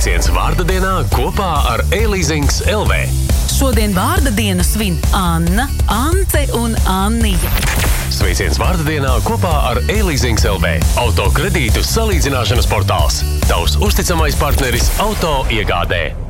Sveiciens vārda dienā kopā ar E-Leasings LV. Šodien vārda dienu svin Anna, Ance un Annija. Sveiciens vārda dienā kopā ar E-Leasings LV. Autokredītu salīdzināšanas portāls. Tavs uzticamais partneris auto iegādē.